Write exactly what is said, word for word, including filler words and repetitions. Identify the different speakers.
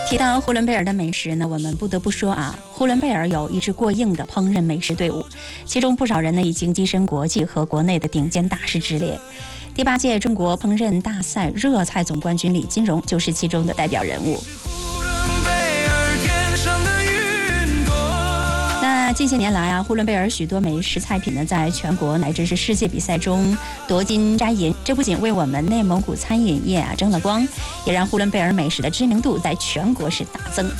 Speaker 1: 提到呼伦贝尔的美食呢，我们不得不说啊，呼伦贝尔有一支过硬的烹饪美食队伍，其中不少人呢已经跻身国际和国内的顶尖大师之列。第八届中国烹饪大赛热菜总冠军李金荣就是其中的代表人物。那近些年来啊，呼伦贝尔许多美食菜品呢，在全国乃至是世界比赛中夺金摘银，这不仅为我们内蒙古餐饮业啊争了光，也让呼伦贝尔美食的知名度在全国是大增。